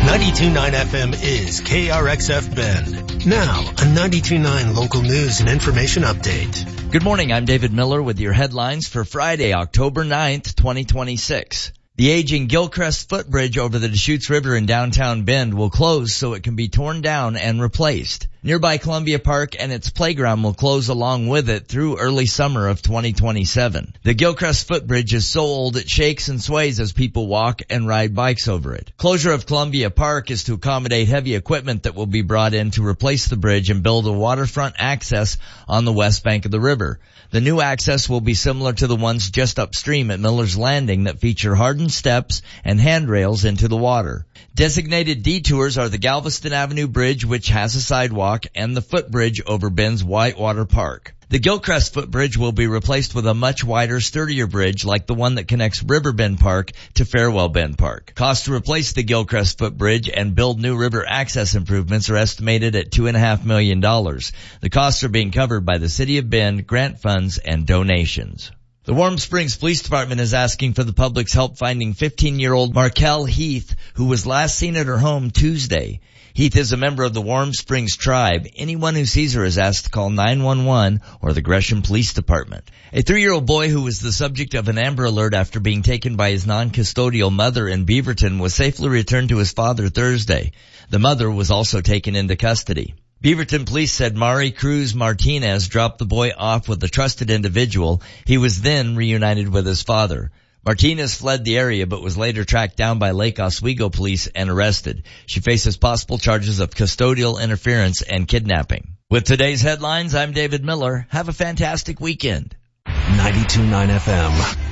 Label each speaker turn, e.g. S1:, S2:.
S1: 92.9 FM is KRXF Bend. Now, a 92.9 local news and information update.
S2: Good morning, I'm David Miller with your headlines for Friday, October 9th, 2026. The aging Gilcrest footbridge over the Deschutes River in downtown Bend will close so it can be torn down and replaced. Nearby Columbia Park and its playground will close along with it through early summer of 2027. The Gilcrest footbridge is so old it shakes and sways as people walk and ride bikes over it. Closure of Columbia Park is to accommodate heavy equipment that will be brought in to replace the bridge and build a waterfront access on the west bank of the river. The new access will be similar to the ones just upstream at Miller's Landing that feature hardened steps and handrails into the water. Designated detours are the Galveston Avenue Bridge, which has a sidewalk, and the footbridge over Bend's Whitewater Park. The Gilcrest footbridge will be replaced with a much wider, sturdier bridge like the one that connects Riverbend Park to Farewell Bend Park. Costs to replace the Gilcrest footbridge and build new river access improvements are estimated at $2.5 million. The costs are being covered by the City of Bend, grant funds, and donations. The Warm Springs Police Department is asking for the public's help finding 15-year-old Markel Heath, who was last seen at her home Tuesday. Heath is a member of the Warm Springs tribe. Anyone who sees her is asked to call 911 or the Gresham Police Department. A 3-year-old boy who was the subject of an Amber Alert after being taken by his non-custodial mother in Beaverton was safely returned to his father Thursday. The mother was also taken into custody. Beaverton police said Mari Cruz Martinez dropped the boy off with a trusted individual. He was then reunited with his father. Martinez fled the area but was later tracked down by Lake Oswego police and arrested. She faces possible charges of custodial interference and kidnapping. With today's headlines, I'm David Miller. Have a fantastic weekend.
S1: 92.9 FM.